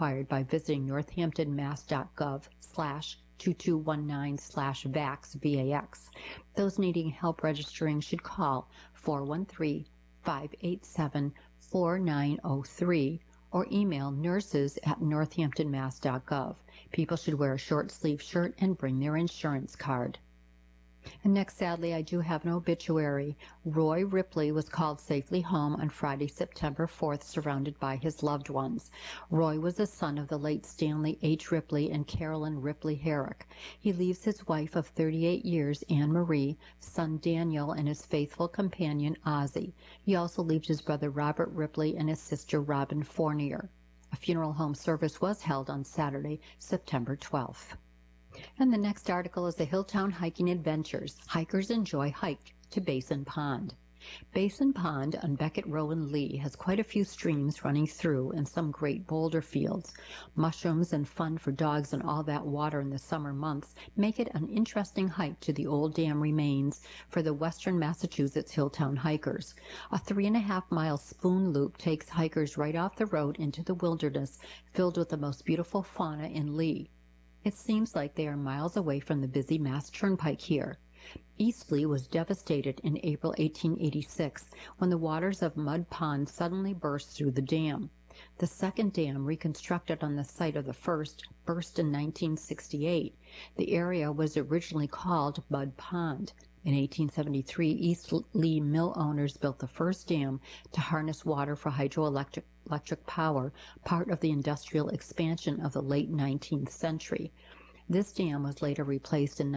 required by visiting northamptonmass.gov/2219/VAX. Those needing help registering should call 413-587-4903 or email nurses@northamptonmass.gov. People should wear a short-sleeve shirt and bring their insurance card. And next, sadly, I do have an obituary. Roy Ripley was called safely home on Friday, September 4th, surrounded by his loved ones. Roy was the son of the late Stanley H. Ripley and Carolyn Ripley Herrick. He leaves his wife of 38 years, Anne Marie, son Daniel, and his faithful companion, Ozzie. He also leaves his brother Robert Ripley and his sister Robin Fournier. A funeral home service was held on Saturday, September 12th. And the next article is the Hilltown Hiking Adventures. Hikers enjoy hike to Basin Pond. Basin Pond on Beckett Row in Lee has quite a few streams running through and some great boulder fields. Mushrooms and fun for dogs and all that water in the summer months make it an interesting hike to the old dam remains for the western Massachusetts Hilltown hikers. A 3.5-mile spoon loop takes hikers right off the road into the wilderness filled with the most beautiful fauna in Lee. It seems like they are miles away from the busy Mass Turnpike here. East Lee was devastated in April 1886 when the waters of Mud Pond suddenly burst through the dam. The second dam, reconstructed on the site of the first, burst in 1968. The area was originally called Mud Pond. In 1873, East Lee mill owners built the first dam to harness water for hydroelectric power, part of the industrial expansion of the late 19th century. This dam was later replaced in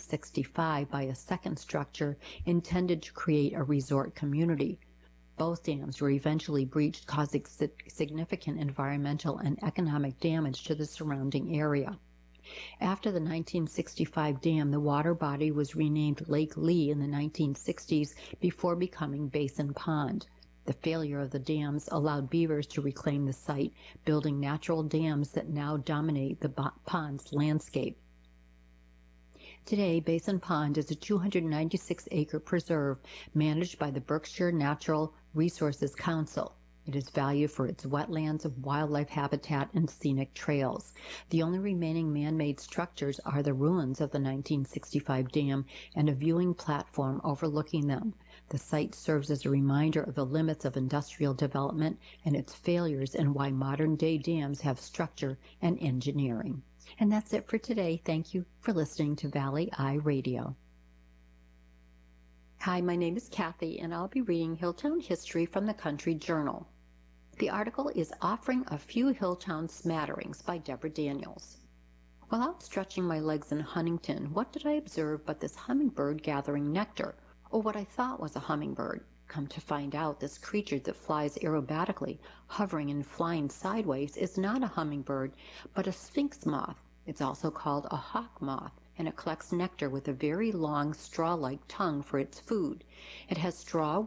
1965 by a second structure intended to create a resort community. Both dams were eventually breached, causing significant environmental and economic damage to the surrounding area. After the 1965 dam, the water body was renamed Lake Lee in the 1960s before becoming Basin Pond. The failure of the dams allowed beavers to reclaim the site, building natural dams that now dominate the pond's landscape. Today, Basin Pond is a 296-acre preserve managed by the Berkshire Natural Resources Council. It is valued for its wetlands, wildlife habitat, and scenic trails. The only remaining man-made structures are the ruins of the 1965 dam and a viewing platform overlooking them. The site serves as a reminder of the limits of industrial development and its failures and why modern-day dams have structure and engineering. And that's it for today. Thank you for listening to Valley Eye Radio. Hi, my name is Kathy, and I'll be reading Hilltown History from the Country Journal. The article is Offering a Few Hilltown Smatterings by Deborah Daniels. While out stretching my legs in Huntington, what did I observe but this hummingbird gathering nectar, or what I thought was a hummingbird. Come to find out, this creature that flies aerobatically, hovering and flying sideways, is not a hummingbird, but a sphinx moth. It's also called a hawk moth, and it collects nectar with a very long straw-like tongue for its food. It has strong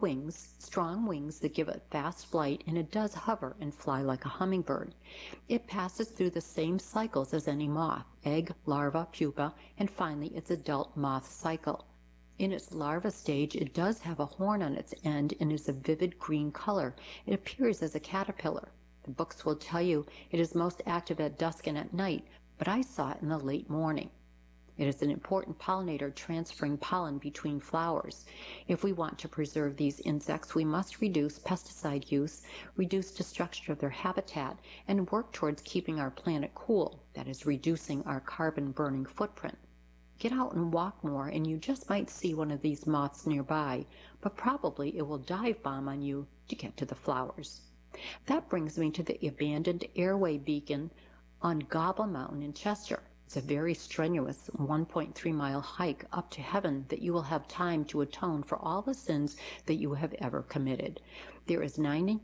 wings that give it fast flight, and it does hover and fly like a hummingbird. It passes through the same cycles as any moth: egg, larva, pupa, and finally its adult moth cycle. In its larva stage, it does have a horn on its end and is a vivid green color. It appears as a caterpillar. The books will tell you it is most active at dusk and at night, but I saw it in the late morning. It is an important pollinator, transferring pollen between flowers. If we want to preserve these insects, we must reduce pesticide use, reduce destruction of their habitat, and work towards keeping our planet cool, that is, reducing our carbon-burning footprint. Get out and walk more, and you just might see one of these moths nearby, but probably it will dive bomb on you to get to the flowers. That brings me to the abandoned airway beacon on Gobble Mountain in Chester. It's a very strenuous 1.3-mile hike up to heaven that you will have time to atone for all the sins that you have ever committed. There is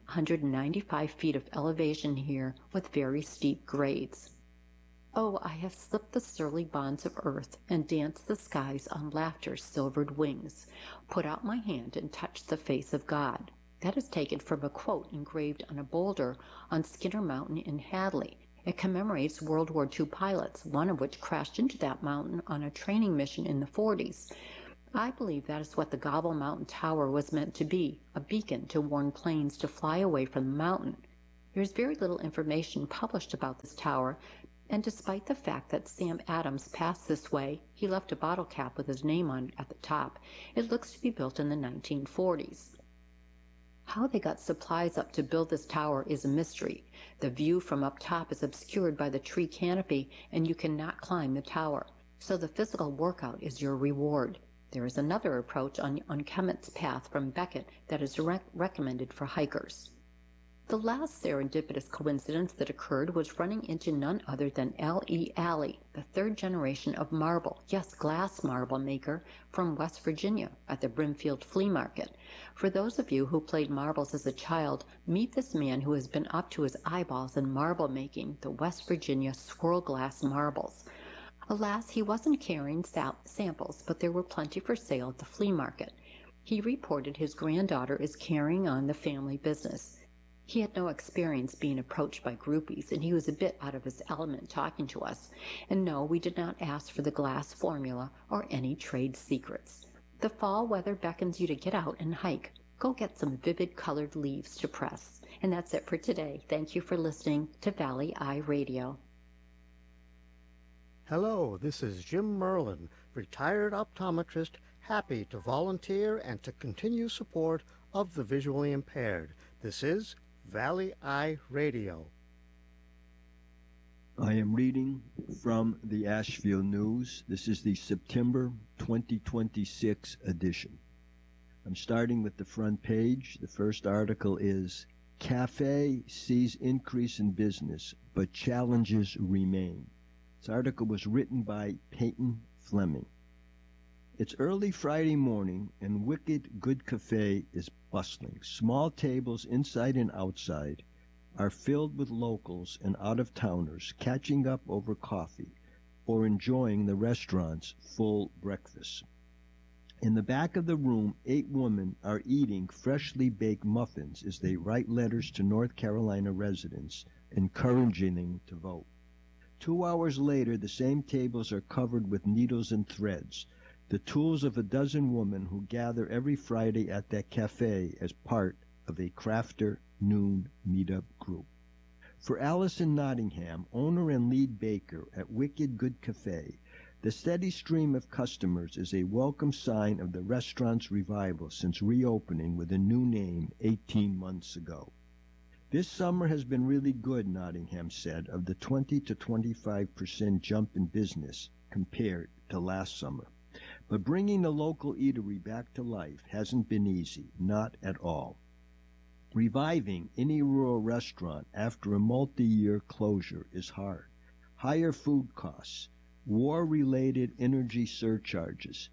995 feet of elevation here with very steep grades. Oh, I have slipped the surly bonds of earth and danced the skies on laughter's silvered wings. Put out my hand and touch the face of God. That is taken from a quote engraved on a boulder on Skinner Mountain in Hadley. It commemorates World War II pilots, one of which crashed into that mountain on a training mission in the 40s. I believe that is what the Gobble Mountain Tower was meant to be, a beacon to warn planes to fly away from the mountain. There's very little information published about this tower, and despite the fact that Sam Adams passed this way, he left a bottle cap with his name on at the top. It looks to be built in the 1940s. How they got supplies up to build this tower is a mystery. The view from up top is obscured by the tree canopy, and you cannot climb the tower, so the physical workout is your reward. There is another approach on Kemet's Path from Beckett that is recommended for hikers. The last serendipitous coincidence that occurred was running into none other than L.E. Alley, the third generation of marble, yes, glass marble maker from West Virginia at the Brimfield Flea Market. For those of you who played marbles as a child, meet this man who has been up to his eyeballs in marble making, the West Virginia swirl glass marbles. Alas, he wasn't carrying samples, but there were plenty for sale at the flea market. He reported his granddaughter is carrying on the family business. He had no experience being approached by groupies, and he was a bit out of his element talking to us. And no, we did not ask for the glass formula or any trade secrets. The fall weather beckons you to get out and hike. Go get some vivid colored leaves to press. And that's it for today. Thank you for listening to Valley Eye Radio. Hello, this is Jim Merlin, retired optometrist, happy to volunteer and to continue support of the visually impaired. This is Valley Eye Radio. I am reading from the Asheville News. This is the September 2026 edition. I'm starting with the front page. The first article is Cafe Sees Increase in Business, but Challenges Remain. This article was written by Peyton Fleming. It's early Friday morning, and Wicked Good Cafe is bustling. Small tables inside and outside are filled with locals and out-of-towners catching up over coffee or enjoying the restaurant's full breakfast. In the back of the room, 8 women are eating freshly baked muffins as they write letters to North Carolina residents, encouraging them to vote. 2 hours later, the same tables are covered with needles and threads, the tools of a dozen women who gather every Friday at that cafe as part of a Crafter Noon meetup group. For Allison Nottingham, owner and lead baker at Wicked Good Cafe, the steady stream of customers is a welcome sign of the restaurant's revival since reopening with a new name 18 months ago. This summer has been really good, Nottingham said, of the 20 to 25% jump in business compared to last summer. But bringing the local eatery back to life hasn't been easy, not at all. Reviving any rural restaurant after a multi-year closure is hard. Higher food costs, war-related energy surcharges,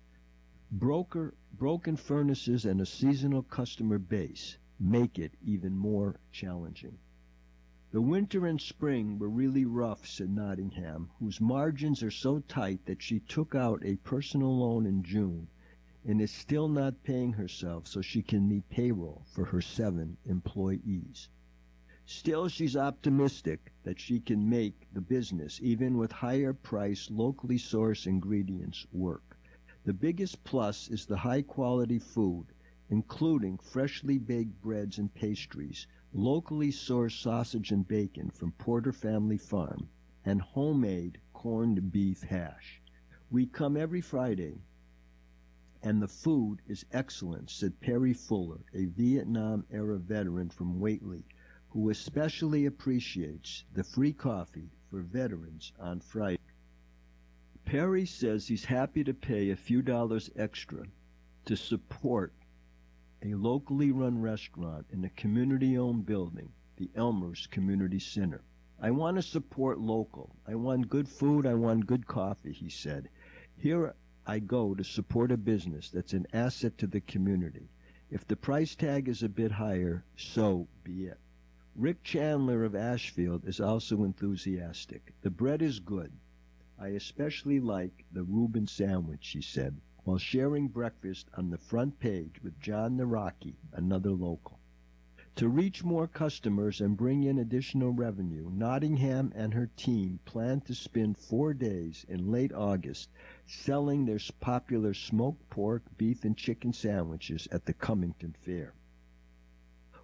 broken furnaces, and a seasonal customer base make it even more challenging. The winter and spring were really rough, said Nottingham, whose margins are so tight that she took out a personal loan in June and is still not paying herself so she can meet payroll for her 7 employees. Still, she's optimistic that she can make the business, even with higher-priced, locally sourced ingredients, work. The biggest plus is the high-quality food, including freshly baked breads and pastries, locally sourced sausage and bacon from Porter Family Farm, and homemade corned beef hash. We come every Friday, and the food is excellent, said Perry Fuller, a Vietnam-era veteran from Whately, who especially appreciates the free coffee for veterans on Friday. Perry says he's happy to pay a few dollars extra to support a locally run restaurant in a community-owned building, the Elmhurst Community Center. I want to support local. I want good food. I want good coffee, he said. Here I go to support a business that's an asset to the community. If the price tag is a bit higher, so be it. Rick Chandler of Ashfield is also enthusiastic. The bread is good. I especially like the Reuben sandwich, he said, while sharing breakfast on the front page with John Naraki, another local. To reach more customers and bring in additional revenue, Nottingham and her team plan to spend 4 days in late August selling their popular smoked pork, beef, and chicken sandwiches at the Cummington Fair.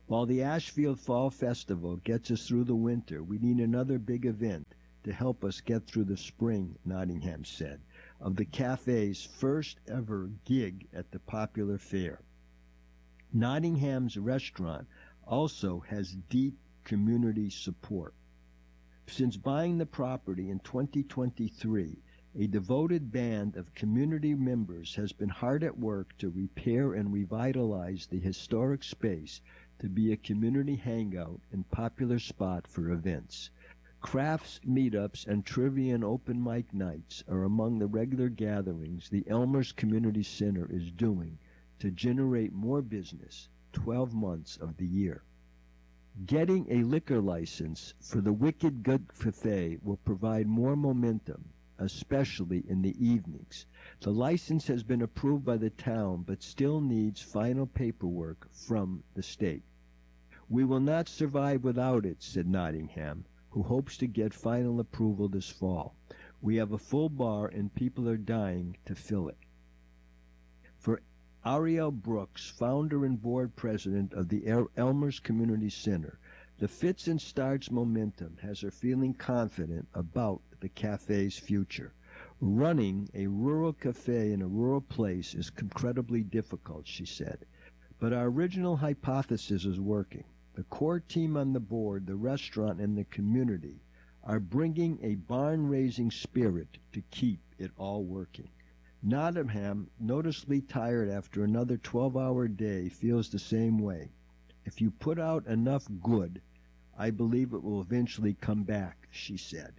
While the Ashfield Fall Festival gets us through the winter, we need another big event to help us get through the spring, Nottingham said, of the cafe's first ever gig at the popular fair. Nottingham's restaurant also has deep community support. Since buying the property in 2023, a devoted band of community members has been hard at work to repair and revitalize the historic space to be a community hangout and popular spot for events. Crafts, meetups, and trivia and open mic nights are among the regular gatherings the Elmers Community Center is doing to generate more business 12 months of the year. Getting a liquor license for the Wicked Good Cafe will provide more momentum, especially in the evenings. The license has been approved by the town but still needs final paperwork from the state. We will not survive without it, said Nottingham, who hopes to get final approval this fall. We have a full bar and people are dying to fill it. For Ariel Brooks, founder and board president of the Elmers Community Center, the fits and starts momentum has her feeling confident about the cafe's future. Running a rural cafe in a rural place is incredibly difficult, she said. But our original hypothesis is working. The core team on the board, the restaurant, and the community are bringing a barn-raising spirit to keep it all working. Nottingham, noticeably tired after another 12-hour day, feels the same way. If you put out enough good, I believe it will eventually come back, she said.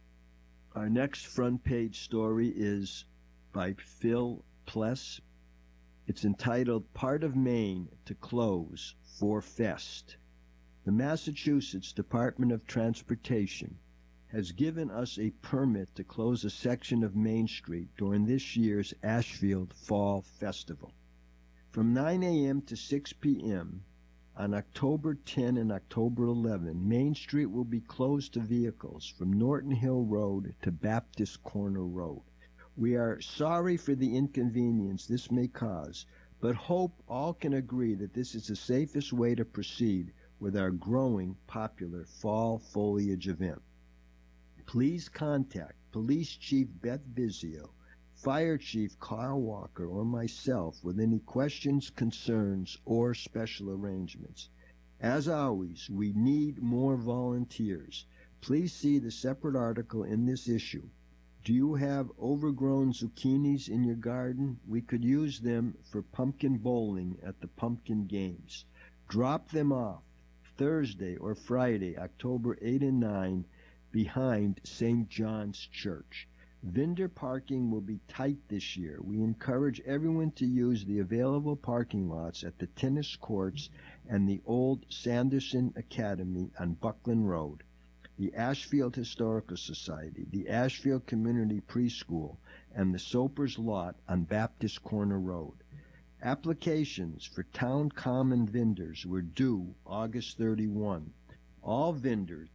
Our next front page story is by Phil Pless. It's entitled Part of Maine to Close for Fest. The Massachusetts Department of Transportation has given us a permit to close a section of Main Street during this year's Ashfield Fall Festival. From 9 a.m. to 6 p.m. on October 10 and October 11, Main Street will be closed to vehicles from Norton Hill Road to Baptist Corner Road. We are sorry for the inconvenience this may cause, but hope all can agree that this is the safest way to proceed with our growing popular fall foliage event. Please contact Police Chief Beth Vizio, Fire Chief Carl Walker, or myself with any questions, concerns, or special arrangements. As always, we need more volunteers. Please see the separate article in this issue. Do you have overgrown zucchinis in your garden? We could use them for pumpkin bowling at the pumpkin games. Drop them off Thursday or Friday, October 8 and 9, behind St. John's Church. Vendor parking will be tight this year. We encourage everyone to use the available parking lots at the tennis courts and the old Sanderson Academy on Buckland Road, the Ashfield Historical Society, the Ashfield Community Preschool, and the Soper's Lot on Baptist Corner Road. Applications for town common vendors were due August 31. All vendors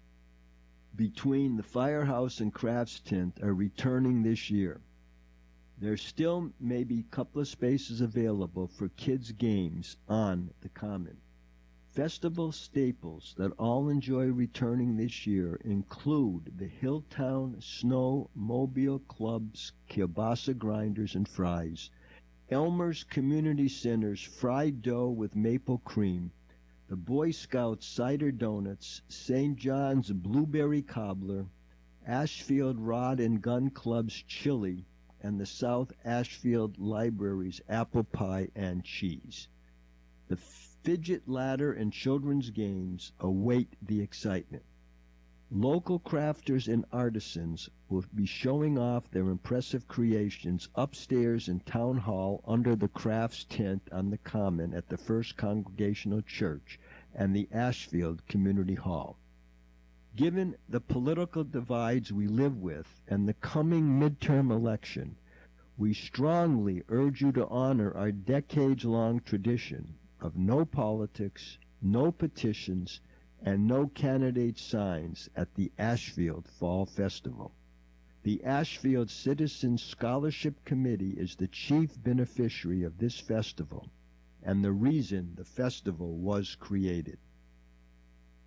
between the Firehouse and Crafts Tent are returning this year. There still may be a couple of spaces available for kids' games on the common. Festival staples that all enjoy returning this year include the Hilltown Snowmobile Club's kielbasa grinders and fries, Elmer's Community Center's fried dough with maple cream, the Boy Scouts cider donuts, St. John's blueberry cobbler, Ashfield Rod and Gun Club's chili, and the South Ashfield Library's apple pie and cheese. The fidget ladder and children's games await the excitement. Local crafters and artisans will be showing off their impressive creations upstairs in Town Hall under the Crafts Tent on the Common at the First Congregational Church and the Ashfield Community Hall. Given the political divides we live with and the coming midterm election, we strongly urge you to honor our decades-long tradition of no politics, no petitions, and no candidate signs at the Ashfield Fall Festival. The Ashfield Citizens Scholarship Committee is the chief beneficiary of this festival and the reason the festival was created.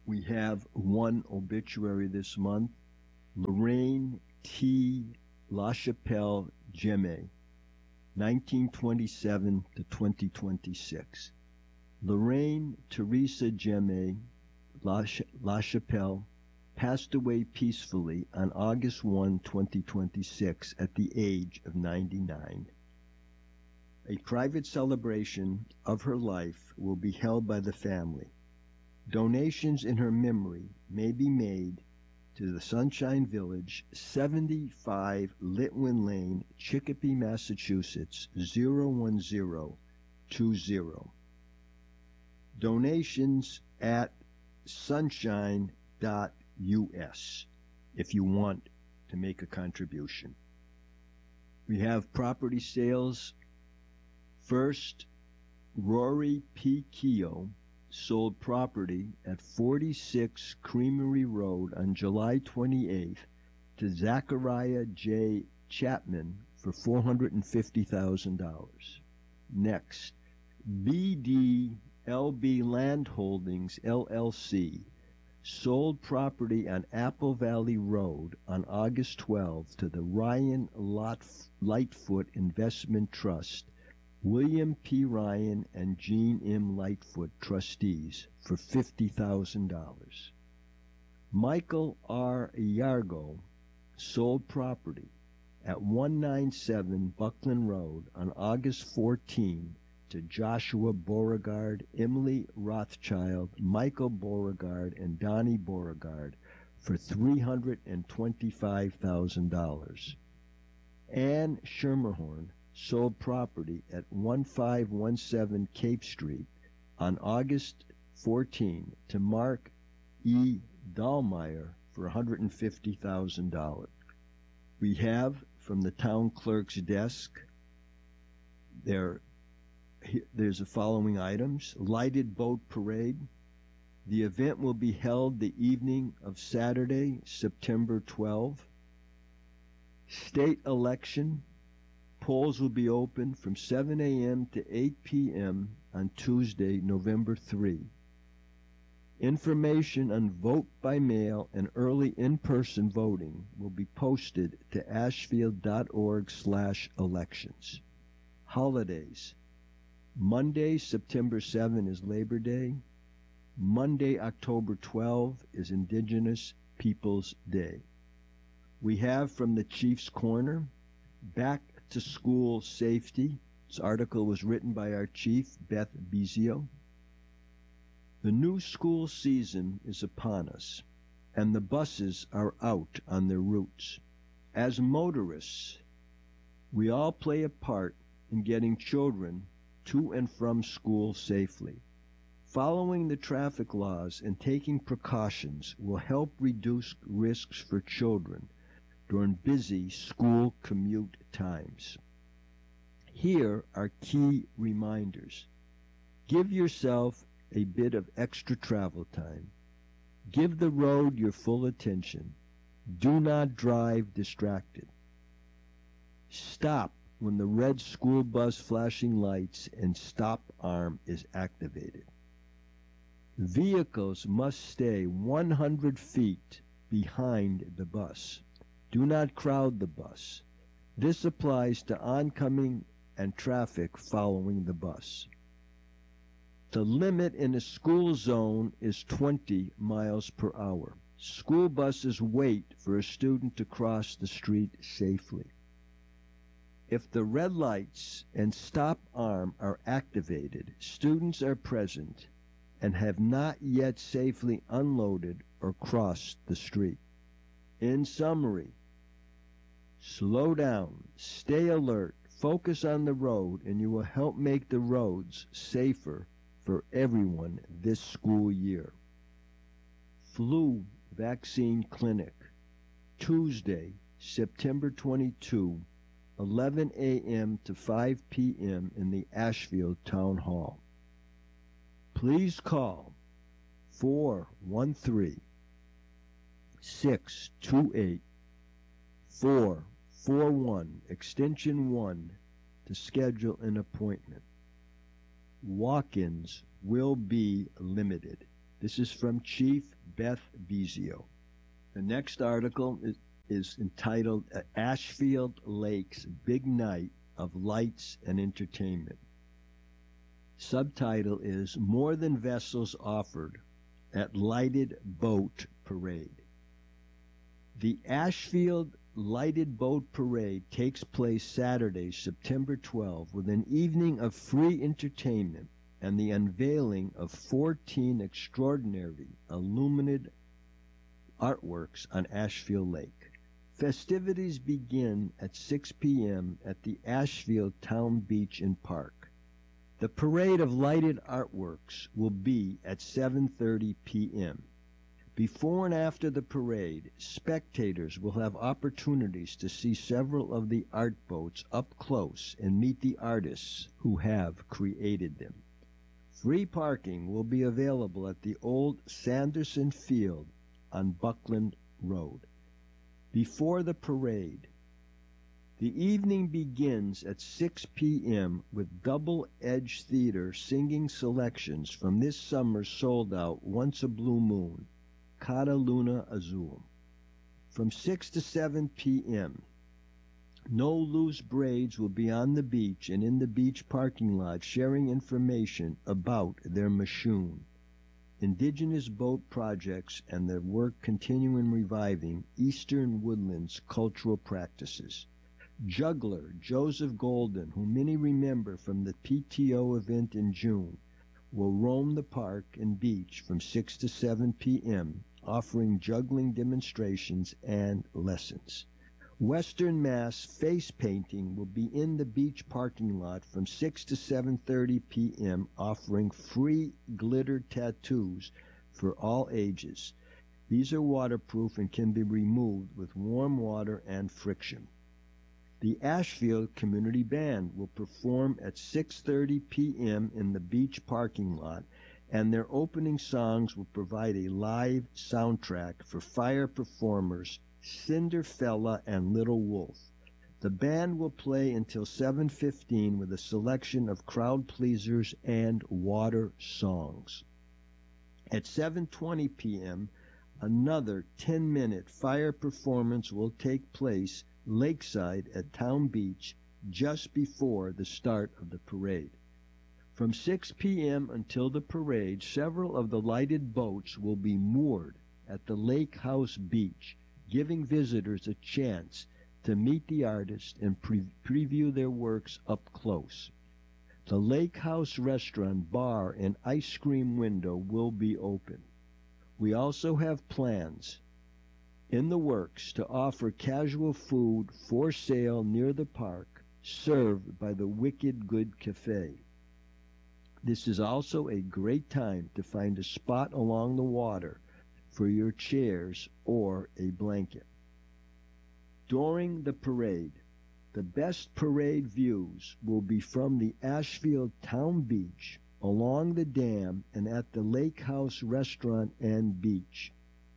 We have one obituary this month. Lorraine T. LaChapelle Jemme, 1927 to 2026. Lorraine Teresa Jemme LaChapelle passed away peacefully on August 1, 2026 at the age of 99. A private celebration of her life will be held by the family. Donations in her memory may be made to the Sunshine Village, 75 Litwin Lane, Chicopee, Massachusetts, 01020. Donations at sunshine.us if you want to make a contribution. We have property sales. First, Rory P. Keogh sold property at 46 Creamery Road on July 28th to Zachariah J. Chapman for $450,000. Next, BDLB Land Holdings, LLC, sold property on Apple Valley Road on August 12 to the Ryan Lightfoot Investment Trust, William P. Ryan and Jean M. Lightfoot, trustees, for $50,000. Michael R. Yargo sold property at 197 Buckland Road on August 14 to Joshua Beauregard, Emily Rothschild, Michael Beauregard, and Donnie Beauregard for $325,000. Ann Schermerhorn sold property at 1517 Cape Street on August 14 to Mark E. Dahlmeyer for $150,000. We have from the town clerk's desk, there's the following items. Lighted boat parade. The event will be held the evening of Saturday, September 12. State election. Polls will be open from 7 a.m. to 8 p.m. on Tuesday, November 3. Information on vote by mail and early in-person voting will be posted to ashfield.org/elections. Holidays. Monday, September 7 is Labor Day. Monday, October 12 is Indigenous Peoples Day. We have from the Chief's Corner, Back to School Safety. This article was written by our chief, Beth Bizio. The new school season is upon us, and the buses are out on their routes. As motorists, we all play a part in getting children to and from school safely. Following the traffic laws and taking precautions will help reduce risks for children during busy school commute times. Here are key reminders. Give yourself a bit of extra travel time. Give the road your full attention. Do not drive distracted. Stop when the red school bus flashing lights and stop arm is activated. Vehicles must stay 100 feet behind the bus. Do not crowd the bus. This applies to oncoming and traffic following the bus. The limit in a school zone is 20 miles per hour. School buses wait for a student to cross the street safely. If the red lights and stop arm are activated, students are present and have not yet safely unloaded or crossed the street. In summary, slow down, stay alert, focus on the road, and you will help make the roads safer for everyone this school year. Flu Vaccine Clinic, Tuesday, September 22, 11 a.m. to 5 p.m. in the Ashfield Town Hall. Please call 413-628-441, extension 1, to schedule an appointment. Walk-ins will be limited. This is from Chief Beth Bezio. The next article is entitled Ashfield Lake's Big Night of Lights and Entertainment. Subtitle is More Than Vessels Offered at Lighted Boat Parade. The Ashfield Lighted Boat Parade takes place Saturday, September 12, with an evening of free entertainment and the unveiling of 14 extraordinary illuminated artworks on Ashfield Lake. Festivities begin at 6 p.m. at the Ashfield Town Beach and Park. The parade of lighted artworks will be at 7:30 p.m. Before and after the parade, spectators will have opportunities to see several of the art boats up close and meet the artists who have created them. Free parking will be available at the old Sanderson Field on Buckland Road. Before the parade, the evening begins at 6 p.m. with Double Edge Theater singing selections from this summer's sold-out Once a Blue Moon, Cata Luna Azul. From 6 to 7 p.m., No Loose Braids will be on the beach and in the beach parking lot sharing information about their Machoon, indigenous boat projects, and their work continuing reviving Eastern Woodlands cultural practices. Juggler Joseph Golden, who many remember from the PTO event in June, will roam the park and beach from 6 to 7 p.m., offering juggling demonstrations and lessons. Western Mass face painting will be in the beach parking lot from 6 to 7:30 p.m., offering free glitter tattoos for all ages. These are waterproof and can be removed with warm water and friction. The Ashfield Community Band will perform at 6:30 p.m. in the beach parking lot, and their opening songs will provide a live soundtrack for fire performers Cinderfella and Little Wolf. The band will play until 7:15 with a selection of crowd pleasers and water songs. At 7:20 p.m., another 10-minute fire performance will take place lakeside at Town Beach just before the start of the parade. From 6 p.m. until the parade, several of the lighted boats will be moored at the Lake House Beach, giving visitors a chance to meet the artists and preview their works up close. The Lake House restaurant, bar, and ice cream window will be open. We also have plans in the works to offer casual food for sale near the park, served by the Wicked Good Cafe. This is also a great time to find a spot along the water for your chairs or a blanket. During the parade, the best parade views will be from the Ashfield Town Beach, along the dam, and at the Lake House restaurant and beach.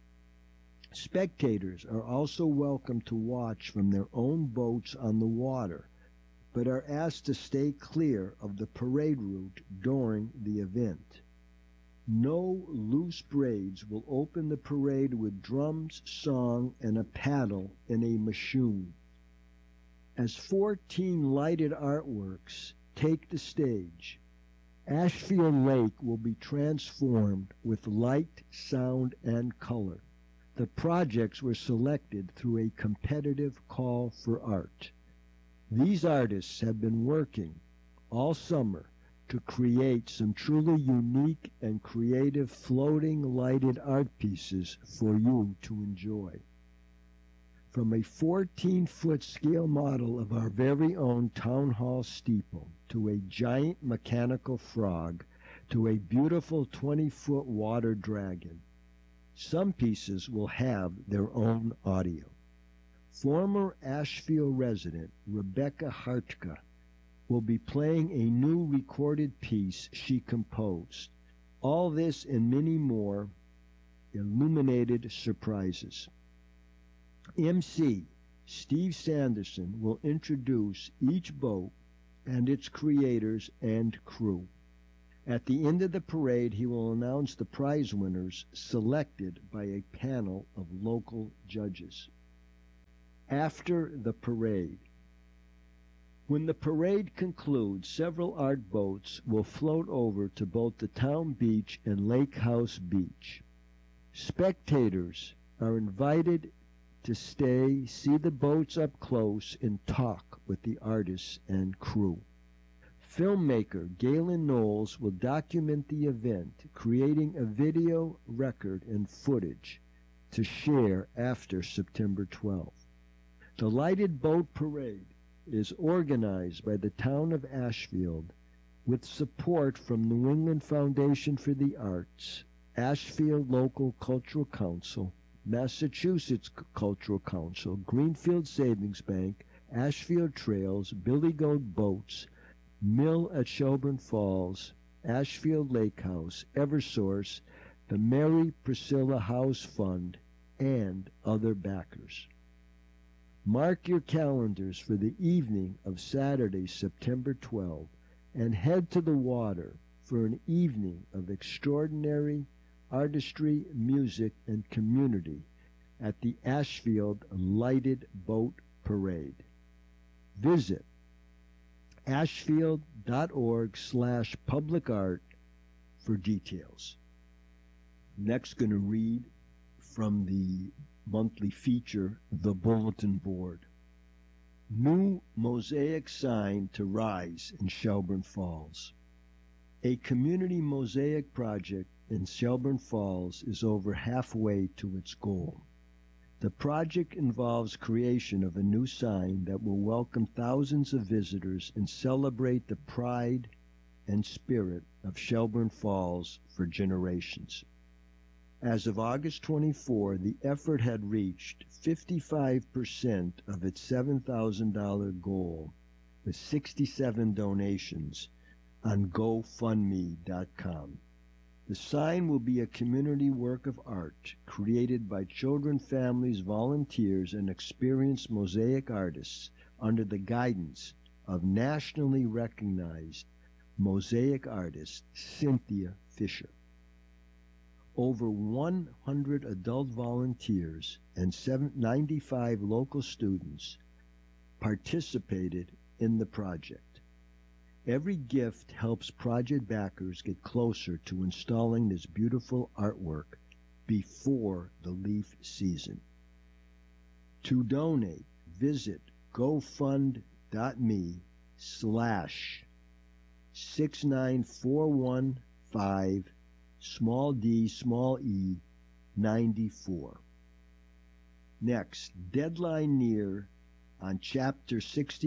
Spectators are also welcome to watch from their own boats on the water, but are asked to stay clear of the parade route during the event. No Loose Braids will open the parade with drums, song, and a paddle in a Machoon. As 14 lighted artworks take the stage, Ashfield Lake will be transformed with light, sound, and color. The projects were selected through a competitive call for art. These artists have been working all summer to create some truly unique and creative floating lighted art pieces for you to enjoy. From a 14-foot scale model of our very own town hall steeple, to a giant mechanical frog, to a beautiful 20-foot water dragon, some pieces will have their own audio. Former Ashfield resident Rebecca Hartka will be playing a new recorded piece she composed. All this and many more illuminated surprises. MC Steve Sanderson will introduce each boat and its creators and crew. At the end of the parade, he will announce the prize winners selected by a panel of local judges. After the parade. When the parade concludes, several art boats will float over to both the town beach and Lake House Beach. Spectators are invited to stay, see the boats up close, and talk with the artists and crew. Filmmaker Galen Knowles will document the event, creating a video record and footage to share after September 12th. The Lighted Boat Parade is organized by the town of Ashfield with support from New England Foundation for the Arts, Ashfield Local Cultural Council, Massachusetts Cultural Council, Greenfield Savings Bank, Ashfield Trails, Billy Goat Boats, Mill at Shelburne Falls, Ashfield Lake House, Eversource, the Mary Priscilla House Fund, and other backers. Mark your calendars for the evening of Saturday, September 12, and head to the water for an evening of extraordinary artistry, music, and community at the Ashfield Lighted Boat Parade. Visit ashfield.org/publicart for details. Next, going to read from the monthly feature, The Bulletin Board. New mosaic sign to rise in Shelburne Falls. A community mosaic project in Shelburne Falls is over halfway to its goal. The project involves creation of a new sign that will welcome thousands of visitors and celebrate the pride and spirit of Shelburne Falls for generations. As of August 24, the effort had reached 55% of its $7,000 goal with 67 donations on GoFundMe.com. The sign will be a community work of art created by children, families, volunteers, and experienced mosaic artists under the guidance of nationally recognized mosaic artist Cynthia Fisher. Over 100 adult volunteers and 95 local students participated in the project. Every gift helps project backers get closer to installing this beautiful artwork before the leaf season. To donate, visit gofund.me/69415 small d, small e, 94. Next, deadline near on Chapter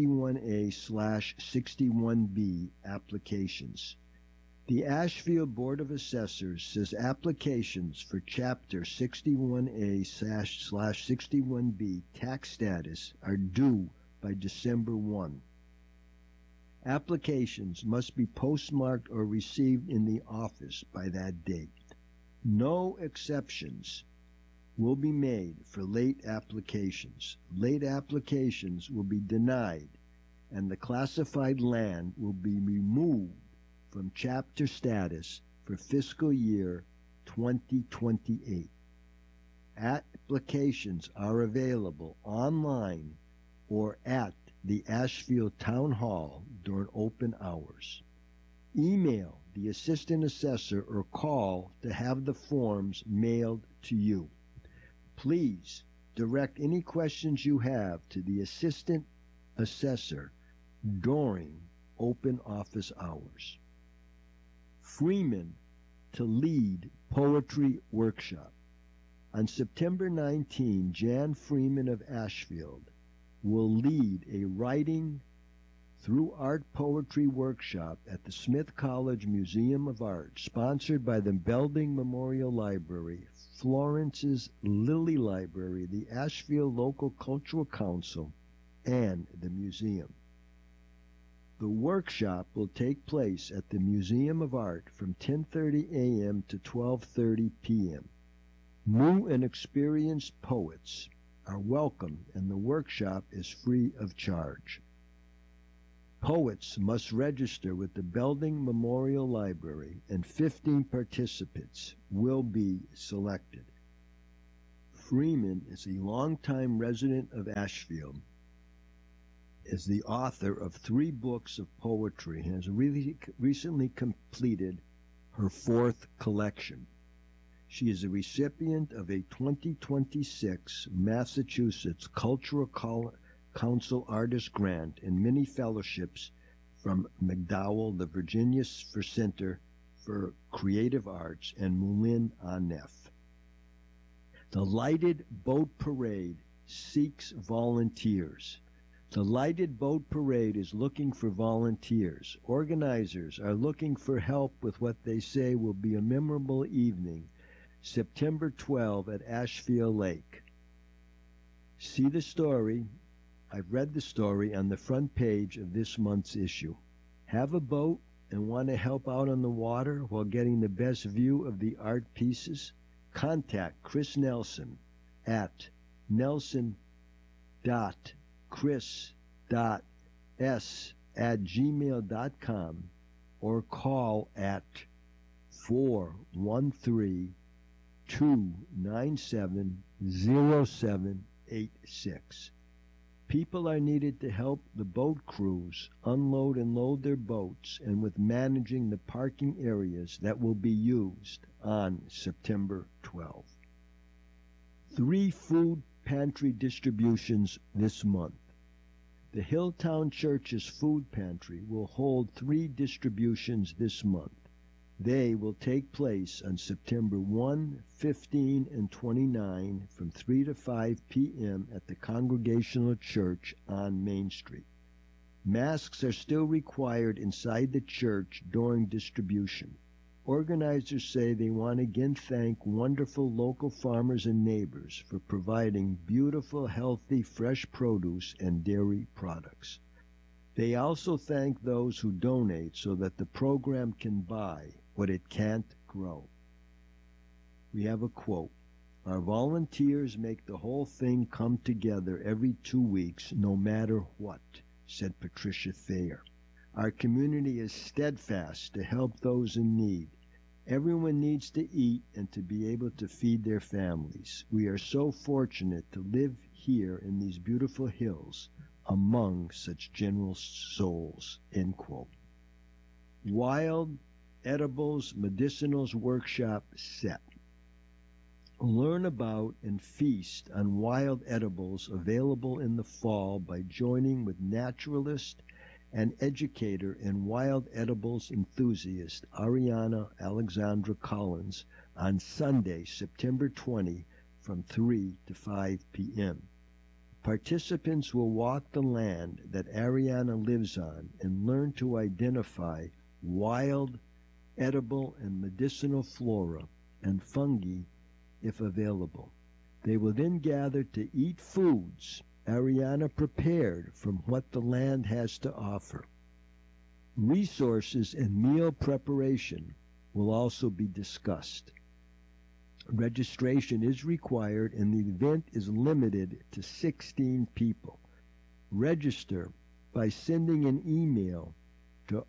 61A/61B applications. The Ashfield Board of Assessors says applications for Chapter 61A/61B tax status are due by December 1. Applications must be postmarked or received in the office by that date. No exceptions will be made for late applications. Late applications will be denied, and the classified land will be removed from chapter status for fiscal year 2028. Applications are available online or at the Ashfield Town Hall during open hours. Email the assistant assessor or call to have the forms mailed to you. Please direct any questions you have to the assistant assessor during open office hours. Freeman to lead poetry workshop. On September 19, Jan Freeman of Ashfield will lead a writing through art poetry workshop at the Smith College Museum of Art, sponsored by the Belding Memorial Library, Florence's Lilly Library, the Ashfield Local Cultural Council, and the museum. The workshop will take place at the Museum of Art from 10:30 a.m. to 12:30 p.m. New and experienced poets are welcome, and the workshop is free of charge. Poets must register with the Belding Memorial Library, and 15 participants will be selected. Freeman is a longtime resident of Ashfield, is the author of 3 books of poetry, and has recently completed her 4th collection. She is a recipient of a 2026 Massachusetts Cultural Council Artist Grant and many fellowships from MacDowell, the Virginia Center for Creative Arts, and Moulin à Neuf. The Lighted Boat Parade seeks volunteers. The Lighted Boat Parade is looking for volunteers. Organizers are looking for help with what they say will be a memorable evening, September 12 at Ashfield Lake. See the story. I've read the story on the front page of this month's issue. Have a boat and want to help out on the water while getting the best view of the art pieces? Contact Chris Nelson at nelson.chris.s@gmail.com or call at 413-297-0786. People are needed to help the boat crews unload and load their boats and with managing the parking areas that will be used on September 12th. 3 food pantry distributions this month. The Hilltown Church's food pantry will hold 3 distributions this month. They will take place on September 1, 15, and 29 from 3 to 5 p.m. at the Congregational Church on Main Street. Masks are still required inside the church during distribution. Organizers say they want to again thank wonderful local farmers and neighbors for providing beautiful, healthy, fresh produce and dairy products. They also thank those who donate so that the program can buy what it can't grow. We have a quote. Our volunteers make the whole thing come together every 2 weeks, no matter what, said Patricia Thayer. Our community is steadfast to help those in need. Everyone needs to eat and to be able to feed their families. We are so fortunate to live here in these beautiful hills among such generous souls, end quote. Wild Edibles Medicinals Workshop set. Learn about and feast on wild edibles available in the fall by joining with naturalist and educator and wild edibles enthusiast Ariana Alexandra Collins on Sunday, September 20 from 3 to 5 p.m. Participants will walk the land that Ariana lives on and learn to identify wild, edible, and medicinal flora and fungi if available. They will then gather to eat foods Ariana prepared from what the land has to offer. Resources and meal preparation will also be discussed. Registration is required and the event is limited to 16 people. Register by sending an email to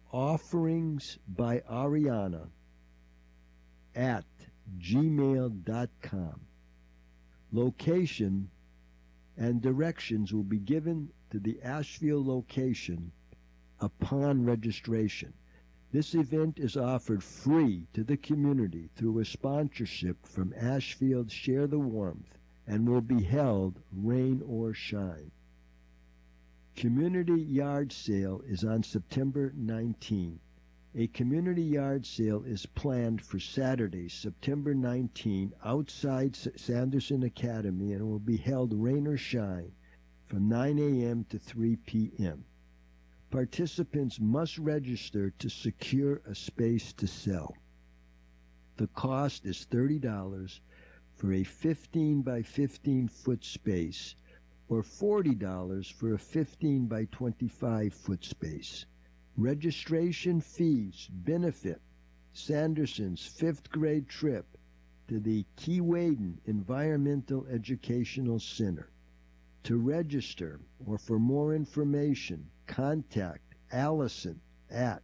offeringsbyariana@gmail.com. Location and directions will be given to the Ashfield location upon registration. This event is offered free to the community through a sponsorship from Ashfield Share the Warmth and will be held rain or shine. Community yard sale is on September 19. A community yard sale is planned for Saturday, September 19, outside Sanderson Academy and will be held rain or shine from 9 a.m. to 3 p.m. Participants must register to secure a space to sell. The cost is $30 for a 15 by 15 foot space or $40 for a 15 by 25 foot space. Registration fees benefit Sanderson's 5th grade trip to the Keewaydin Environmental Educational Center. To register or for more information, contact Allison at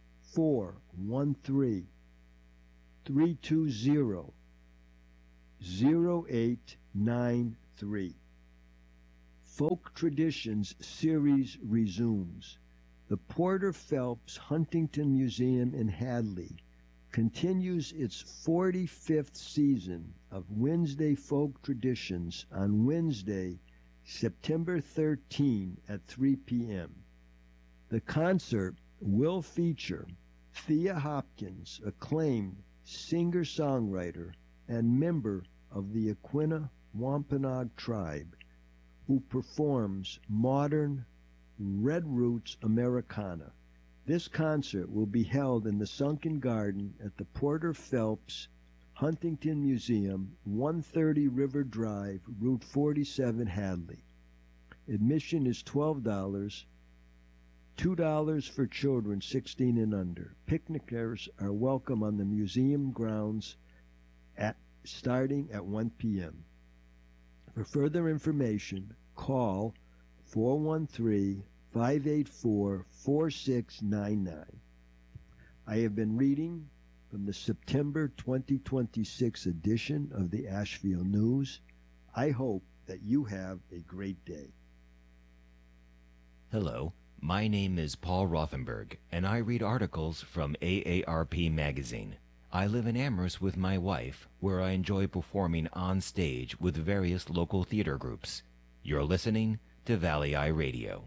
413-320-0893. Folk Traditions series resumes. The Porter Phelps Huntington Museum in Hadley continues its 45th season of Wednesday Folk Traditions on Wednesday, September 13 at 3 p.m. The concert will feature Thea Hopkins, acclaimed singer-songwriter and member of the Aquinnah Wampanoag tribe, who performs modern Red Roots Americana. This concert will be held in the Sunken Garden at the Porter Phelps Huntington Museum, 130 River Drive, Route 47, Hadley. Admission is $12, $2 for children 16 and under. Picnickers are welcome on the museum grounds starting at 1 p.m. For further information, call 413-584-4699. I have been reading from the September 2026 edition of the Asheville News. I hope that you have a great day. Hello, my name is Paul Rothenberg, and I read articles from AARP Magazine. I live in Amherst with my wife, where I enjoy performing on stage with various local theater groups. You're listening to Valley Eye Radio.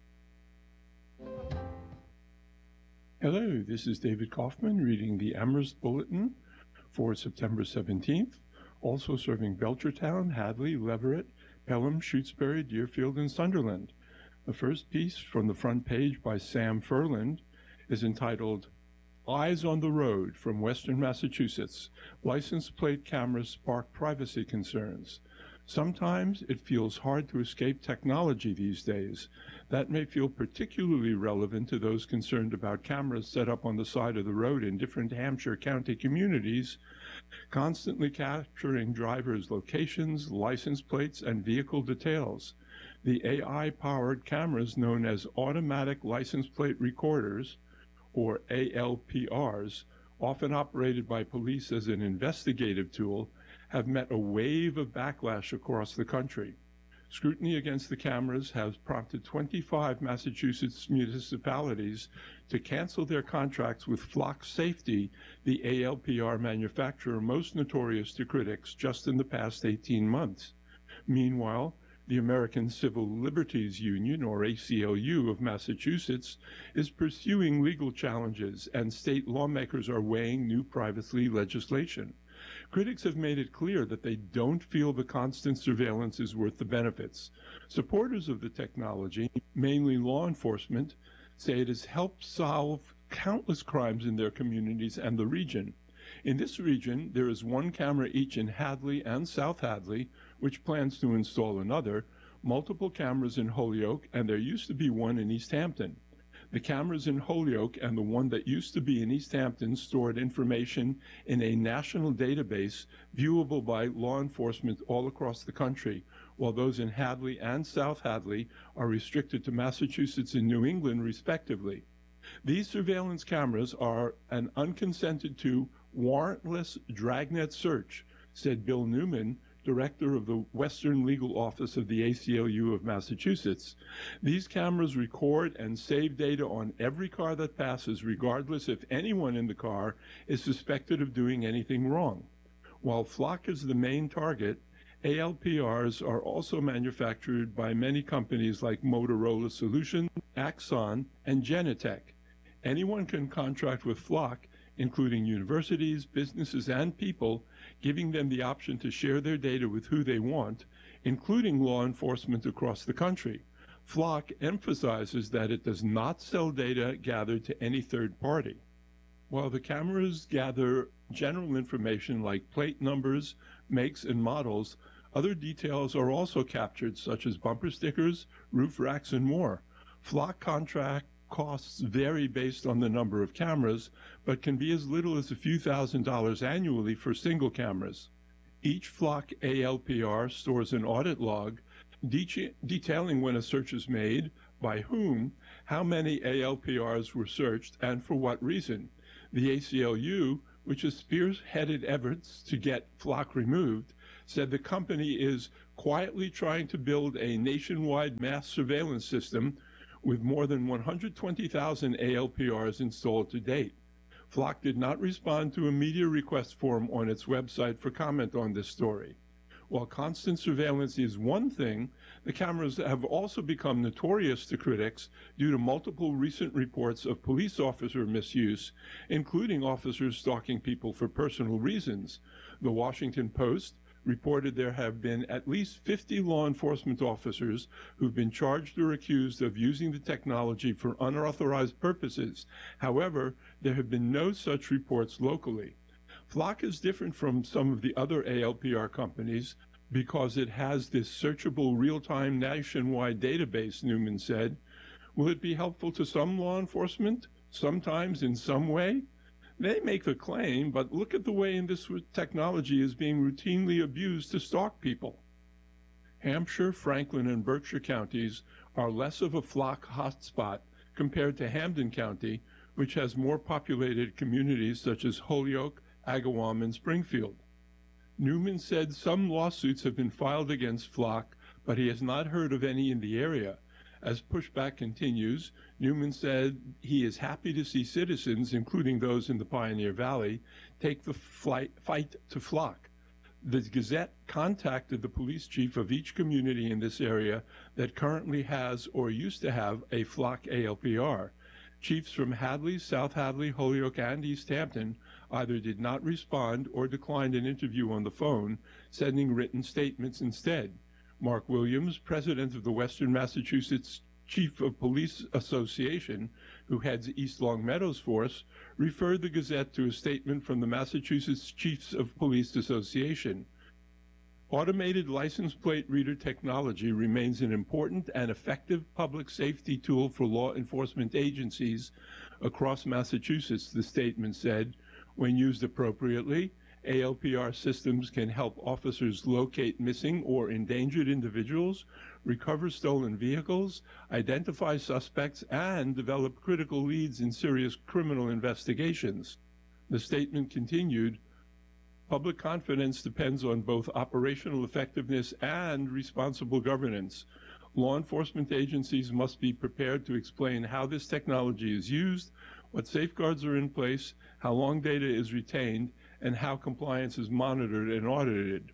Hello, this is David Kaufman reading the Amherst Bulletin for September 17th, also serving Belchertown, Hadley, Leverett, Pelham, Shutesbury, Deerfield, and Sunderland. The first piece from the front page by Sam Furland is entitled Eyes on the Road from Western Massachusetts. License plate cameras spark privacy concerns. Sometimes it feels hard to escape technology these days. That may feel particularly relevant to those concerned about cameras set up on the side of the road in different Hampshire County communities, constantly capturing drivers' locations, license plates, and vehicle details. The AI-powered cameras known as automatic license plate recorders, or ALPRs, often operated by police as an investigative tool, have met a wave of backlash across the country. Scrutiny against the cameras has prompted 25 Massachusetts municipalities to cancel their contracts with Flock Safety, the ALPR manufacturer most notorious to critics, just in the past 18 months. Meanwhile, the American Civil Liberties Union, or ACLU, of Massachusetts is pursuing legal challenges, and state lawmakers are weighing new privacy legislation. Critics have made it clear that they don't feel the constant surveillance is worth the benefits. Supporters of the technology, mainly law enforcement, say it has helped solve countless crimes in their communities and the region. In this region, there is one camera each in Hadley and South Hadley, which plans to install another, multiple cameras in Holyoke, and there used to be one in East Hampton. The cameras in Holyoke and the one that used to be in East Hampton stored information in a national database viewable by law enforcement all across the country, while those in Hadley and South Hadley are restricted to Massachusetts and New England, respectively. These surveillance cameras are an unconsented-to, warrantless dragnet search, said Bill Newman, director of the Western Legal Office of the ACLU of Massachusetts. These cameras record and save data on every car that passes, regardless if anyone in the car is suspected of doing anything wrong. While Flock is the main target, ALPRs are also manufactured by many companies like Motorola Solutions, Axon, and Genetec. Anyone can contract with Flock, including universities, businesses, and people, giving them the option to share their data with who they want, including law enforcement across the country. Flock emphasizes that it does not sell data gathered to any third party. While the cameras gather general information like plate numbers, makes, and models, other details are also captured, such as bumper stickers, roof racks, and more. Flock contract costs vary based on the number of cameras, but can be as little as a few $1,000s annually for single cameras. Each Flock ALPR stores an audit log detailing when a search is made, by whom, how many ALPRs were searched, and for what reason. The ACLU, which has spearheaded efforts to get Flock removed, said the company is quietly trying to build a nationwide mass surveillance system with more than 120,000 ALPRs installed to date. Flock did not respond to a media request form on its website for comment on this story. While constant surveillance is one thing, the cameras have also become notorious to critics due to multiple recent reports of police officer misuse, including officers stalking people for personal reasons. The Washington Post reported there have been at least 50 law enforcement officers who've been charged or accused of using the technology for unauthorized purposes. However, there have been no such reports locally. Flock is different from some of the other ALPR companies because it has this searchable real-time nationwide database, Newman said. Will it be helpful to some law enforcement, sometimes in some way? They make the claim, but look at the way in this technology is being routinely abused to stalk people. Hampshire, Franklin, and Berkshire counties are less of a Flock hotspot compared to Hampden County, which has more populated communities such as Holyoke, Agawam, and Springfield. Newman said some lawsuits have been filed against Flock, but he has not heard of any in the area. As pushback continues, Newman said he is happy to see citizens, including those in the Pioneer Valley, take the fight to Flock. The Gazette contacted the police chief of each community in this area that currently has or used to have a Flock ALPR. Chiefs from Hadley, South Hadley, Holyoke, and East Hampton either did not respond or declined an interview on the phone, sending written statements instead. Mark Williams, president of the Western Massachusetts Chief of Police Association, who heads East Long Meadows Force, referred the Gazette to a statement from the Massachusetts Chiefs of Police Association. Automated license plate reader technology remains an important and effective public safety tool for law enforcement agencies across Massachusetts, the statement said. When used appropriately, ALPR systems can help officers locate missing or endangered individuals, recover stolen vehicles, identify suspects, and develop critical leads in serious criminal investigations. The statement continued, public confidence depends on both operational effectiveness and responsible governance. Law enforcement agencies must be prepared to explain how this technology is used, what safeguards are in place, how long data is retained, and how compliance is monitored and audited.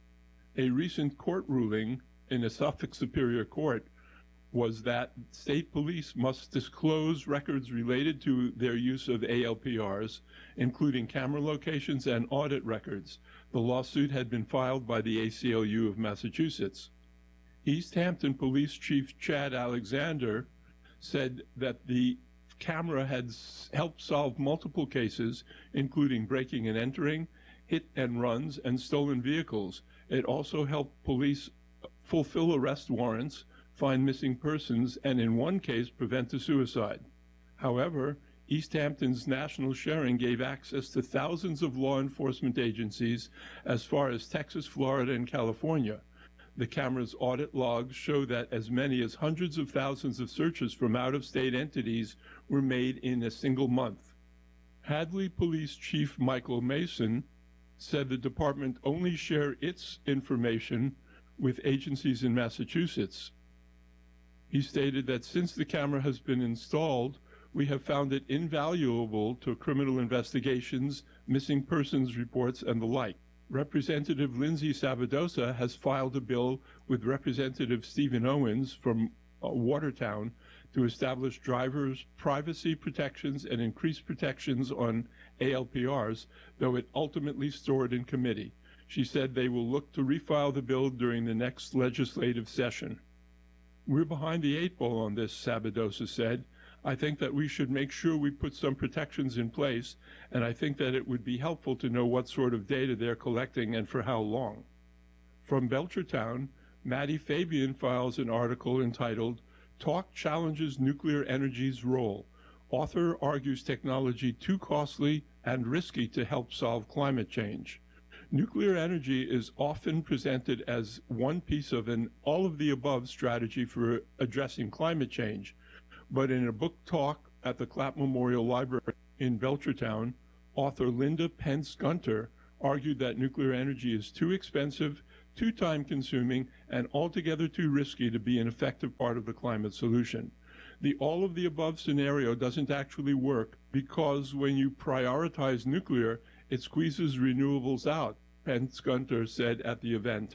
A recent court ruling in the Suffolk Superior Court was that state police must disclose records related to their use of ALPRs, including camera locations and audit records. The lawsuit had been filed by the ACLU of Massachusetts. East Hampton Police Chief Chad Alexander said that the camera had helped solve multiple cases, including breaking and entering, hit and runs, and stolen vehicles. It also helped police fulfill arrest warrants, find missing persons, and in one case prevent a suicide. However, East Hampton's national sharing gave access to thousands of law enforcement agencies as far as Texas, Florida, and California. The camera's audit logs show that as many as hundreds of thousands of searches from out-of-state entities were made in a single month. Hadley Police Chief Michael Mason said the department only shared its information with agencies in Massachusetts. He stated that since the camera has been installed, we have found it invaluable to criminal investigations, missing persons reports, and the like. Representative Lindsay Sabadosa has filed a bill with Representative Stephen Owens from Watertown to establish drivers' privacy protections and increase protections on ALPRs, though it ultimately stalled in committee. She said they will look to refile the bill during the next legislative session. We're behind the eight ball on this, Sabadosa said. I think that we should make sure we put some protections in place, and I think that it would be helpful to know what sort of data they're collecting and for how long. From Belchertown, Maddie Fabian files an article entitled, Talk Challenges Nuclear Energy's Role. Author argues technology too costly and risky to help solve climate change. Nuclear energy is often presented as one piece of an all-of-the-above strategy for addressing climate change, but in a book talk at the Clapp Memorial Library in Belchertown, author Linda Pence Gunter argued that nuclear energy is too expensive, too time-consuming, and altogether too risky to be an effective part of the climate solution. The all-of-the-above scenario doesn't actually work because when you prioritize nuclear, it squeezes renewables out, Pence Gunter said at the event.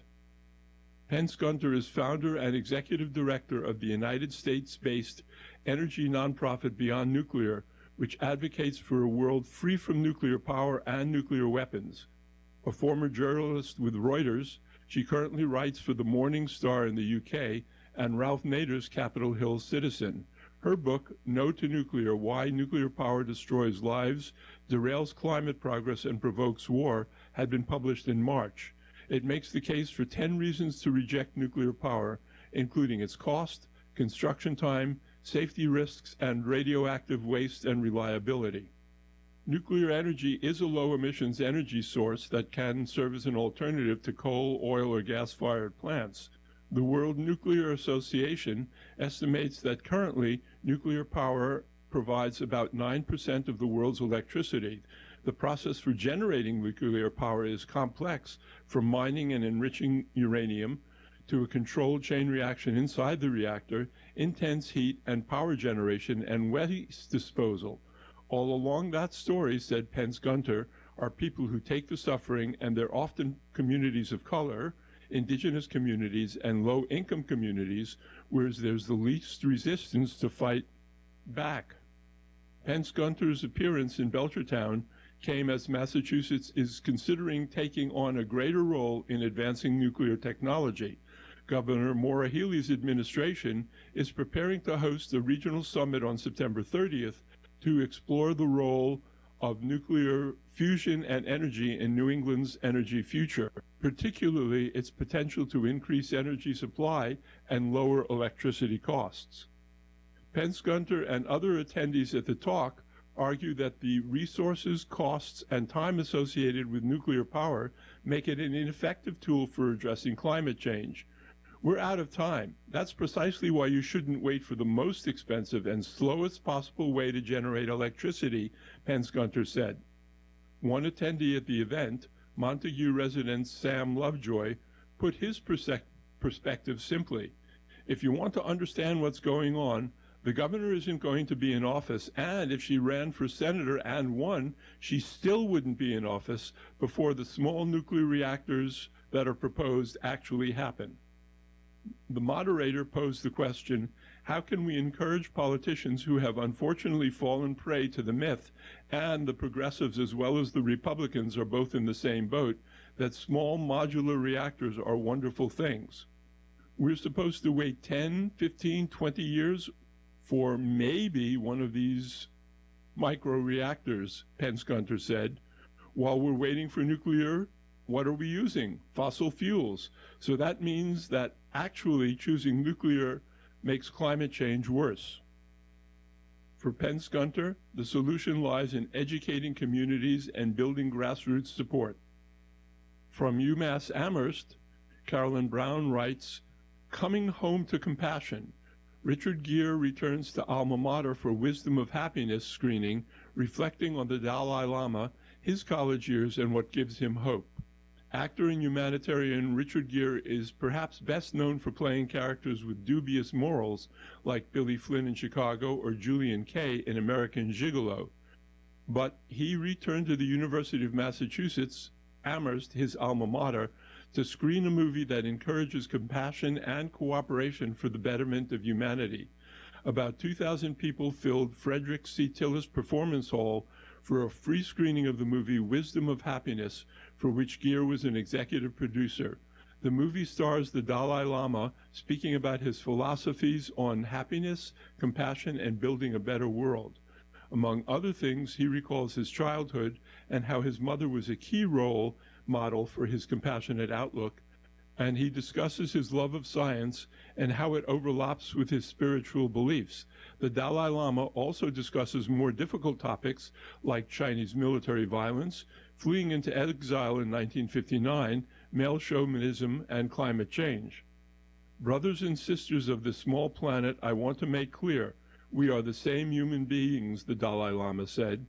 Pence Gunter is founder and executive director of the United States-based energy nonprofit Beyond Nuclear, which advocates for a world free from nuclear power and nuclear weapons. A former journalist with Reuters, she currently writes for the Morning Star in the UK and Ralph Nader's Capitol Hill Citizen. Her book, No to Nuclear: Why Nuclear Power Destroys Lives, Derails Climate Progress, and Provokes War, had been published in March. It makes the case for 10 reasons to reject nuclear power, including its cost, construction time, safety risks, and radioactive waste and reliability. Nuclear energy is a low-emissions energy source that can serve as an alternative to coal, oil, or gas-fired plants. The World Nuclear Association estimates that currently nuclear power provides about 9% of the world's electricity. The process for generating nuclear power is complex, from mining and enriching uranium to a controlled chain reaction inside the reactor, intense heat and power generation, and waste disposal. All along that story, said Pence Gunter, are people who take the suffering, and they're often communities of color, indigenous communities, and low-income communities, whereas there's the least resistance to fight back. Pence Gunter's appearance in Belchertown came as Massachusetts is considering taking on a greater role in advancing nuclear technology. Governor Maura Healey's administration is preparing to host a regional summit on September 30th to explore the role of nuclear fusion and energy in New England's energy future, particularly its potential to increase energy supply and lower electricity costs. Pence Gunter and other attendees at the talk argue that the resources, costs, and time associated with nuclear power make it an ineffective tool for addressing climate change. We're out of time. That's precisely why you shouldn't wait for the most expensive and slowest possible way to generate electricity, Pence Gunter said. One attendee at the event, Montague resident Sam Lovejoy, put his perspective simply. If you want to understand what's going on, the governor isn't going to be in office, and if she ran for senator and won, she still wouldn't be in office before the small nuclear reactors that are proposed actually happen. The moderator posed the question, how can we encourage politicians who have unfortunately fallen prey to the myth, and the progressives as well as the Republicans are both in the same boat, that small modular reactors are wonderful things? We're supposed to wait 10, 15, 20 years for maybe one of these micro-reactors, Pence Gunter said. While we're waiting for nuclear, what are we using? Fossil fuels. So that means that actually choosing nuclear makes climate change worse. For Pence Gunter, the solution lies in educating communities and building grassroots support. From UMass Amherst, Carolyn Brown writes, coming home to compassion. Richard Gere returns to alma mater for Wisdom of Happiness screening, reflecting on the Dalai Lama, his college years, and what gives him hope. Actor and humanitarian Richard Gere is perhaps best known for playing characters with dubious morals, like Billy Flynn in Chicago or Julian Kay in American Gigolo. But he returned to the University of Massachusetts, Amherst, his alma mater, to screen a movie that encourages compassion and cooperation for the betterment of humanity. About 2,000 people filled Frederick C. Tillis Performance Hall for a free screening of the movie Wisdom of Happiness, for which Gere was an executive producer. The movie stars the Dalai Lama speaking about his philosophies on happiness, compassion, and building a better world. Among other things, he recalls his childhood and how his mother was a key role model for his compassionate outlook, and he discusses his love of science and how it overlaps with his spiritual beliefs. The Dalai Lama also discusses more difficult topics like Chinese military violence, fleeing into exile in 1959, male chauvinism, and climate change. Brothers and sisters of this small planet, I want to make clear, we are the same human beings, the Dalai Lama said.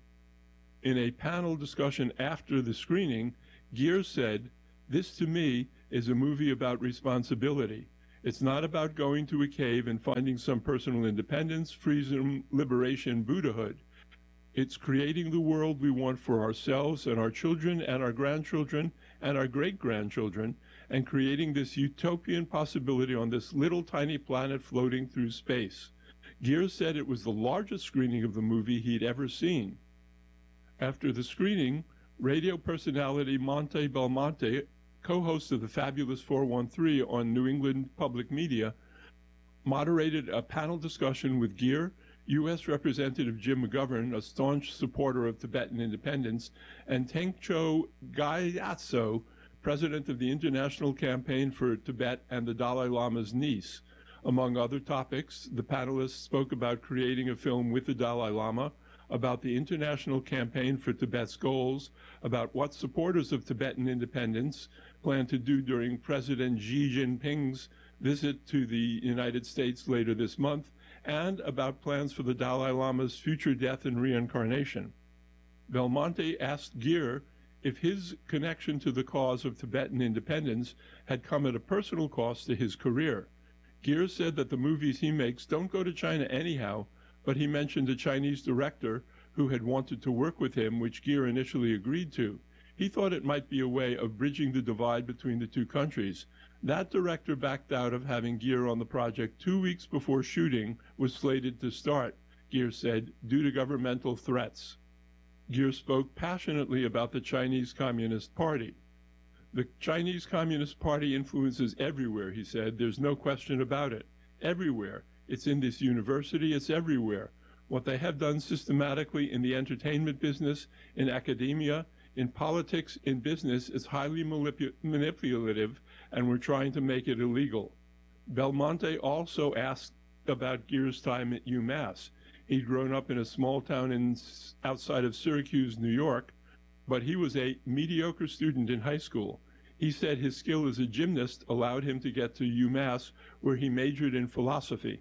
In a panel discussion after the screening, Gere said, "This to me is a movie about responsibility. It's not about going to a cave and finding some personal independence, freedom, liberation, Buddhahood. It's creating the world we want for ourselves and our children and our grandchildren and our great-grandchildren, and creating this utopian possibility on this little tiny planet floating through space." Gere said it was the largest screening of the movie he'd ever seen. After the screening, radio personality Monte Belmonte, co-host of the Fabulous 413 on New England Public Media, moderated a panel discussion with Gere, U.S. Representative Jim McGovern, a staunch supporter of Tibetan independence, and Tengcho Gyatso, president of the International Campaign for Tibet and the Dalai Lama's niece. Among other topics, the panelists spoke about creating a film with the Dalai Lama, about the International Campaign for Tibet's goals, about what supporters of Tibetan independence plan to do during President Xi Jinping's visit to the United States later this month, and about plans for the Dalai Lama's future death and reincarnation. Belmonte asked Gere if his connection to the cause of Tibetan independence had come at a personal cost to his career. Gere said that the movies he makes don't go to China anyhow, but he mentioned a Chinese director who had wanted to work with him, which Gere initially agreed to. He thought it might be a way of bridging the divide between the two countries. That director backed out of having Gere on the project 2 weeks before shooting was slated to start, Gere said, due to governmental threats. Gere spoke passionately about the Chinese Communist Party. The Chinese Communist Party influences everywhere, he said. There's no question about it. Everywhere. It's in this university. It's everywhere. What they have done systematically in the entertainment business, in academia, in politics, in business is highly manipulative, and we're trying to make it illegal. Belmonte also asked about Gere's time at UMass. He'd grown up in a small town outside of Syracuse, New York, but he was a mediocre student in high school. He said his skill as a gymnast allowed him to get to UMass, where he majored in philosophy.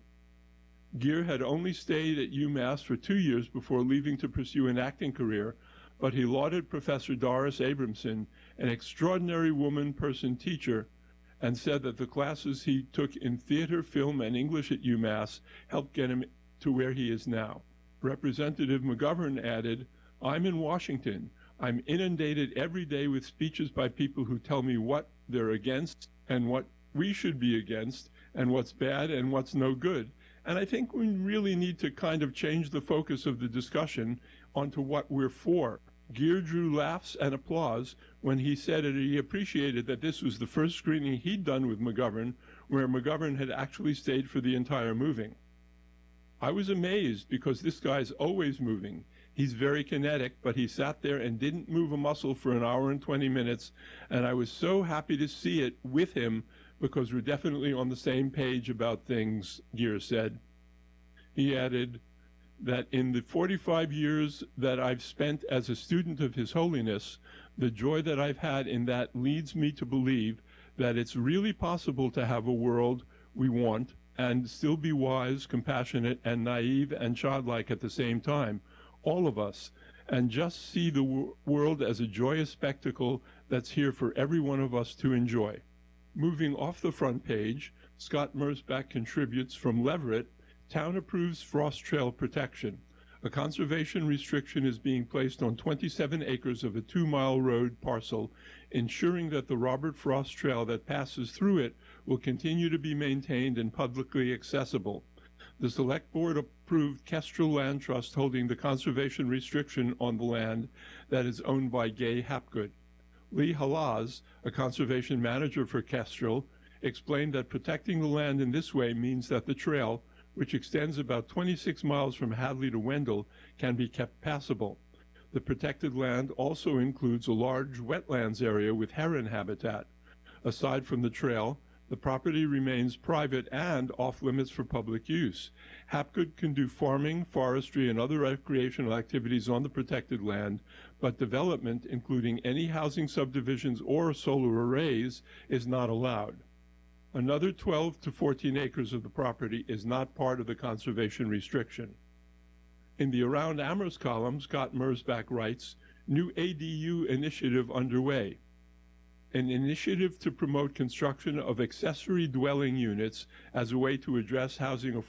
Gere had only stayed at UMass for 2 years before leaving to pursue an acting career, but he lauded Professor Doris Abramson, an extraordinary woman-person teacher, and said that the classes he took in theater, film, and English at UMass helped get him to where he is now. Representative McGovern added, "I'm in Washington. I'm inundated every day with speeches by people who tell me what they're against and what we should be against and what's bad and what's no good. And I think we really need to kind of change the focus of the discussion onto what we're for." Gere drew laughs and applause when he said that he appreciated that this was the first screening he'd done with McGovern, where McGovern had actually stayed for the entire movie. "I was amazed because this guy's always moving. He's very kinetic, but he sat there and didn't move a muscle for an hour and 20 minutes, and I was so happy to see it with him because we're definitely on the same page about things," Gere said. He added that in the 45 years that I've spent as a student of His Holiness, the joy that I've had in that leads me to believe that it's really possible to have a world we want and still be wise, compassionate, and naive and childlike at the same time, all of us, and just see the world as a joyous spectacle that's here for every one of us to enjoy. Moving off the front page, Scott Mersbach contributes from Leverett, town approves Frost Trail protection. A conservation restriction is being placed on 27 acres of a 2-mile road parcel, ensuring that the Robert Frost Trail that passes through it will continue to be maintained and publicly accessible. The Select Board approved Kestrel Land Trust holding the conservation restriction on the land that is owned by Gay Hapgood. Lee Halaz, a conservation manager for Kestrel, explained that protecting the land in this way means that the trail, which extends about 26 miles from Hadley to Wendell, can be kept passable. The protected land also includes a large wetlands area with heron habitat. Aside from the trail, The property remains private and off-limits for public use. Hapgood can do farming, forestry, and other recreational activities on the protected land, but development, including any housing subdivisions or solar arrays, is not allowed. Another 12 to 14 acres of the property is not part of the conservation restriction. In the Around Amherst column, Scott Mersbach writes, new ADU initiative underway. An initiative to promote construction of accessory dwelling units as a way to address housing